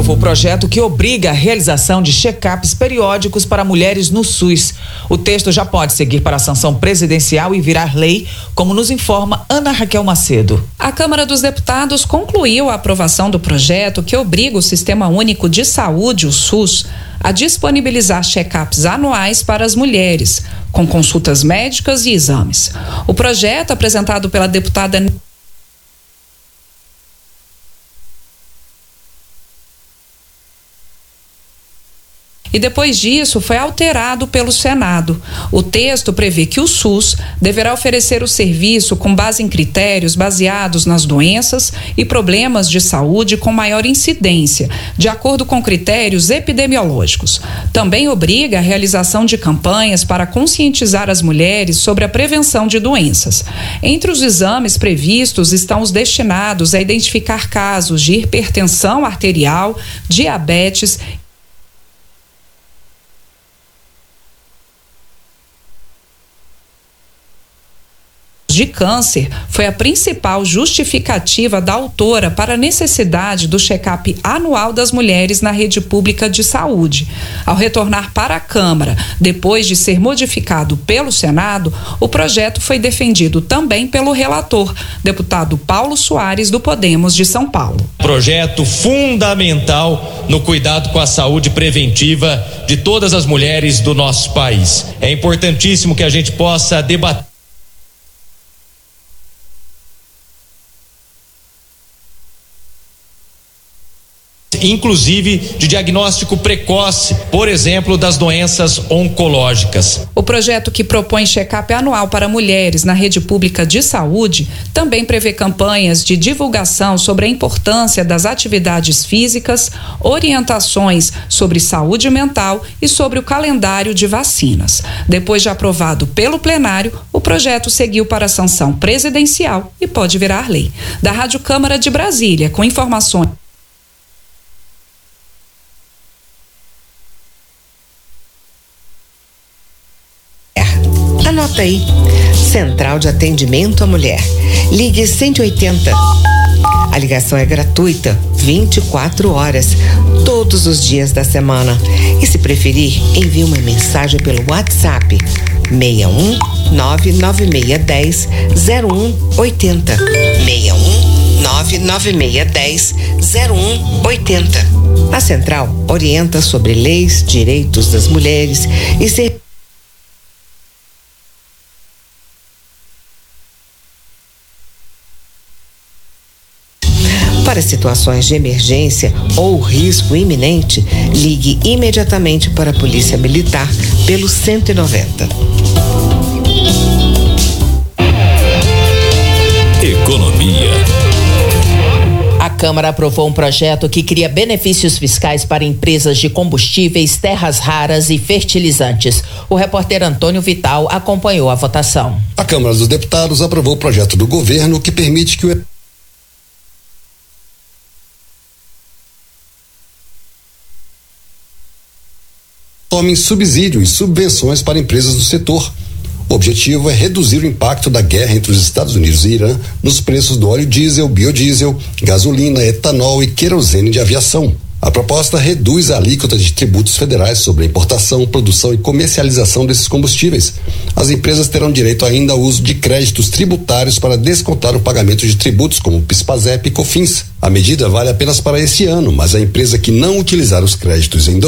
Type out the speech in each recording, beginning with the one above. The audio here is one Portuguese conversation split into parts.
aprovou o projeto que obriga a realização de check-ups periódicos para mulheres no SUS. O texto já pode seguir para a sanção presidencial e virar lei, como nos informa Ana Raquel Macedo. A Câmara dos Deputados concluiu a aprovação do projeto que obriga o Sistema Único de Saúde, o SUS, a disponibilizar check-ups anuais para as mulheres, com consultas médicas e exames. O projeto, apresentado pela deputada e depois disso foi alterado pelo Senado. O texto prevê que o SUS deverá oferecer o serviço com base em critérios baseados nas doenças e problemas de saúde com maior incidência, de acordo com critérios epidemiológicos. Também obriga a realização de campanhas para conscientizar as mulheres sobre a prevenção de doenças. Entre os exames previstos estão os destinados a identificar casos de hipertensão arterial, diabetes de câncer. Foi a principal justificativa da autora para a necessidade do check-up anual das mulheres na rede pública de saúde. Ao retornar para a Câmara, depois de ser modificado pelo Senado, o projeto foi defendido também pelo relator, deputado Paulo Soares, do Podemos de São Paulo. Projeto fundamental no cuidado com a saúde preventiva de todas as mulheres do nosso país. É importantíssimo que a gente possa debater inclusive de diagnóstico precoce, por exemplo, das doenças oncológicas. O projeto, que propõe check-up anual para mulheres na rede pública de saúde, também prevê campanhas de divulgação sobre a importância das atividades físicas, orientações sobre saúde mental e sobre o calendário de vacinas. Depois de aprovado pelo plenário, o projeto seguiu para a sanção presidencial e pode virar lei. Da Rádio Câmara de Brasília, com informações. Anota aí, Central de Atendimento à Mulher. Ligue 180. A ligação é gratuita, 24 horas, todos os dias da semana. E se preferir, envie uma mensagem pelo WhatsApp 61 99610 0180. 61 99610 0180. A Central orienta sobre leis, direitos das mulheres e serviços. Para situações de emergência ou risco iminente, ligue imediatamente para a Polícia Militar pelo 190. Economia. A Câmara aprovou um projeto que cria benefícios fiscais para empresas de combustíveis, terras raras e fertilizantes. O repórter Antônio Vital acompanhou a votação. A Câmara dos Deputados aprovou o projeto do governo que permite que o tomem subsídio e subvenções para empresas do setor. O objetivo é reduzir o impacto da guerra entre os Estados Unidos e Irã nos preços do óleo diesel, biodiesel, gasolina, etanol e querosene de aviação. A proposta reduz a alíquota de tributos federais sobre a importação, produção e comercialização desses combustíveis. As empresas terão direito ainda ao uso de créditos tributários para descontar o pagamento de tributos como PIS/PASEP e COFINS. A medida vale apenas para esse ano, mas a empresa que não utilizar os créditos em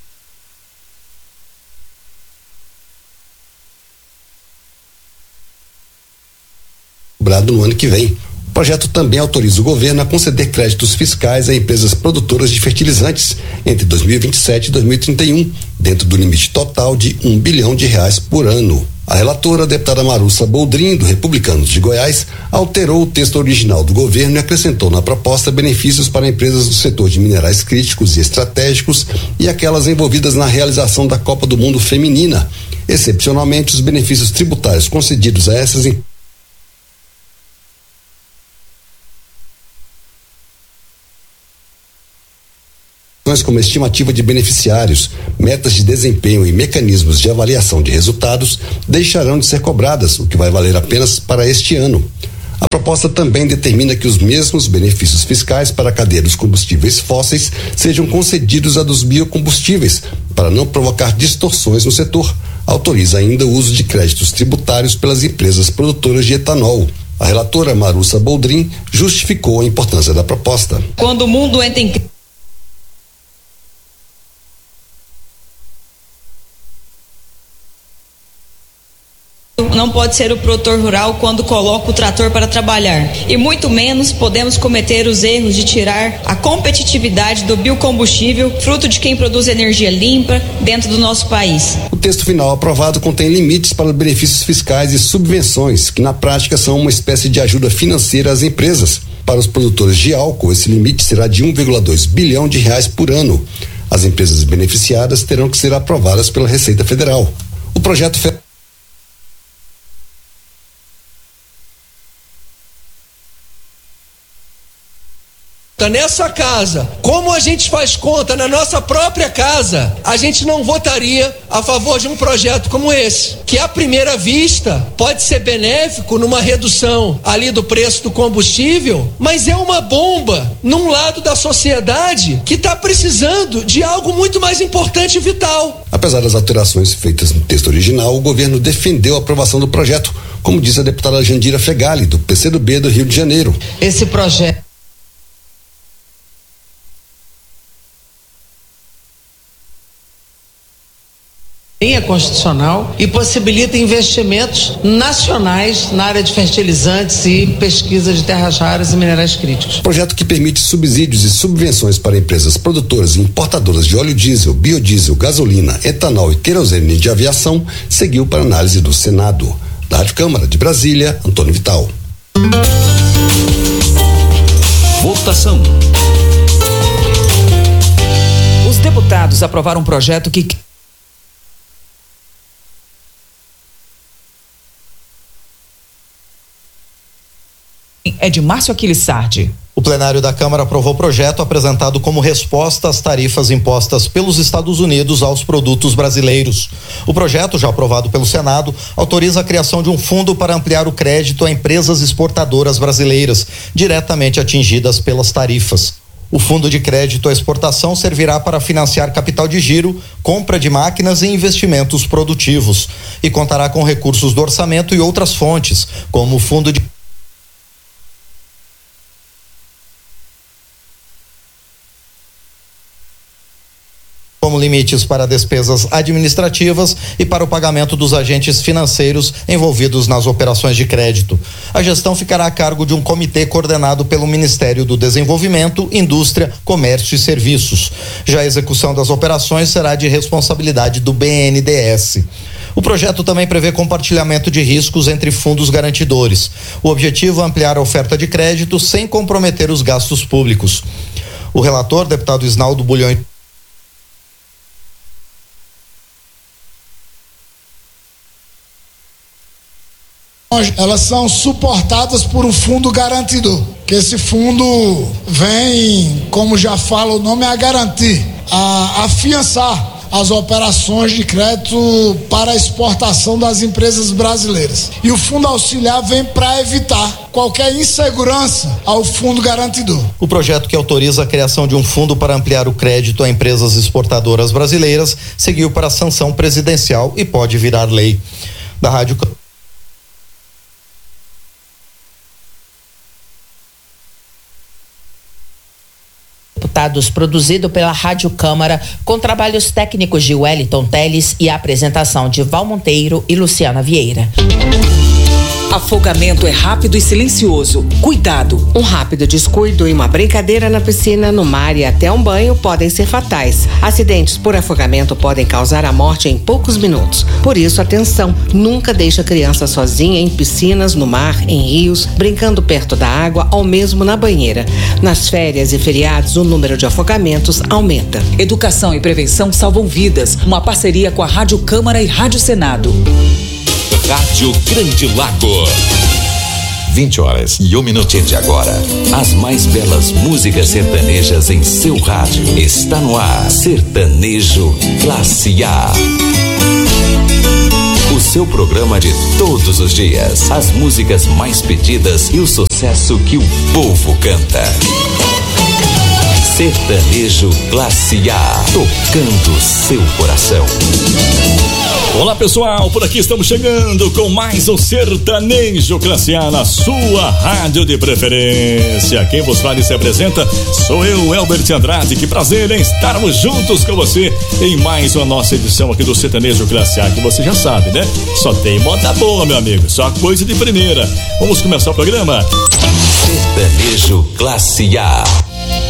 no ano que vem. O projeto também autoriza o governo a conceder créditos fiscais a empresas produtoras de fertilizantes entre 2027 e 2031, dentro do limite total de R$1 bilhão por ano. A relatora, a deputada Marussa Boldrin, do Republicanos de Goiás, alterou o texto original do governo e acrescentou na proposta benefícios para empresas do setor de minerais críticos e estratégicos e aquelas envolvidas na realização da Copa do Mundo Feminina. Excepcionalmente, os benefícios tributários concedidos a essas empresas como estimativa de beneficiários, metas de desempenho e mecanismos de avaliação de resultados deixarão de ser cobradas, o que vai valer apenas para este ano. A proposta também determina que os mesmos benefícios fiscais para a cadeia dos combustíveis fósseis sejam concedidos a dos biocombustíveis, para não provocar distorções no setor. Autoriza ainda o uso de créditos tributários pelas empresas produtoras de etanol. A relatora Marussa Boldrin justificou a importância da proposta. Quando o mundo entra em não pode ser o produtor rural quando coloca o trator para trabalhar. E muito menos podemos cometer os erros de tirar a competitividade do biocombustível, fruto de quem produz energia limpa dentro do nosso país. O texto final aprovado contém limites para benefícios fiscais e subvenções, que na prática são uma espécie de ajuda financeira às empresas. Para os produtores de álcool, esse limite será de 1,2 bilhão de reais por ano. As empresas beneficiadas terão que ser aprovadas pela Receita Federal. O projeto nessa casa, como a gente faz conta na nossa própria casa, a gente não votaria a favor de um projeto como esse, que à primeira vista pode ser benéfico numa redução ali do preço do combustível, mas é uma bomba num lado da sociedade que está precisando de algo muito mais importante e vital. Apesar das alterações feitas no texto original, o governo defendeu a aprovação do projeto, como disse a deputada Jandira Fegali, do PCdoB do Rio de Janeiro. Esse projeto é constitucional e possibilita investimentos nacionais na área de fertilizantes e pesquisa de terras raras e minerais críticos. Projeto que permite subsídios e subvenções para empresas produtoras e importadoras de óleo diesel, biodiesel, gasolina, etanol e querosene de aviação seguiu para análise do Senado. Da Rádio Câmara de Brasília, Antônio Vital. Votação. Os deputados aprovaram um projeto que é de Márcio Aquiles Sardi. O plenário da Câmara aprovou o projeto apresentado como resposta às tarifas impostas pelos Estados Unidos aos produtos brasileiros. O projeto, já aprovado pelo Senado, autoriza a criação de um fundo para ampliar o crédito a empresas exportadoras brasileiras, diretamente atingidas pelas tarifas. O fundo de crédito à exportação servirá para financiar capital de giro, compra de máquinas e investimentos produtivos, e contará com recursos do orçamento e outras fontes, como o fundo de como limites para despesas administrativas e para o pagamento dos agentes financeiros envolvidos nas operações de crédito. A gestão ficará a cargo de um comitê coordenado pelo Ministério do Desenvolvimento, Indústria, Comércio e Serviços. Já a execução das operações será de responsabilidade do BNDES. O projeto também prevê compartilhamento de riscos entre fundos garantidores. O objetivo é ampliar a oferta de crédito sem comprometer os gastos públicos. O relator, deputado Isnaldo Bulhões, elas são suportadas por um fundo garantidor, que esse fundo vem, como já fala o nome, a garantir, a afiançar as operações de crédito para a exportação das empresas brasileiras. E o fundo auxiliar vem para evitar qualquer insegurança ao fundo garantidor. O projeto que autoriza a criação de um fundo para ampliar o crédito a empresas exportadoras brasileiras seguiu para a sanção presidencial e pode virar lei. Da Rádio Deputados, produzido pela Rádio Câmara, com trabalhos técnicos de Wellington Teles e a apresentação de Val Monteiro e Luciana Vieira. Afogamento é rápido e silencioso. Cuidado! Um rápido descuido e uma brincadeira na piscina, no mar e até um banho podem ser fatais. Acidentes por afogamento podem causar a morte em poucos minutos. Por isso, atenção! Nunca deixe a criança sozinha em piscinas, no mar, em rios, brincando perto da água ou mesmo na banheira. Nas férias e feriados, o número de afogamentos aumenta. Educação e prevenção salvam vidas. Uma parceria com a Rádio Câmara e Rádio Senado. Rádio Grande Lago. 20h01 minutinho de agora. As mais belas músicas sertanejas em seu rádio. Está no ar. Sertanejo Classe A. Os seu programa de todos os dias. As músicas mais pedidas e o sucesso que o povo canta. Sertanejo Classe A, tocando seu coração. Olá pessoal, por aqui estamos chegando com mais um Sertanejo Classe A na sua rádio de preferência. Quem vos fala e se apresenta sou eu, Elbert Andrade. Que prazer em estarmos juntos com você em mais uma nossa edição aqui do Sertanejo Classe A, que você já sabe, né? Só tem moda boa, meu amigo, só coisa de primeira. Vamos começar o programa? Sertanejo Classe A.